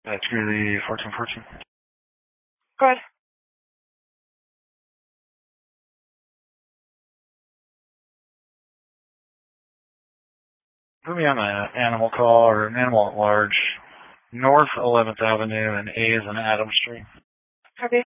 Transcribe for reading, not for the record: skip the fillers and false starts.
That's really 1414. Go ahead. Put me on an animal call or an animal at large. North 11th Avenue and A is in Adams Street. Copy.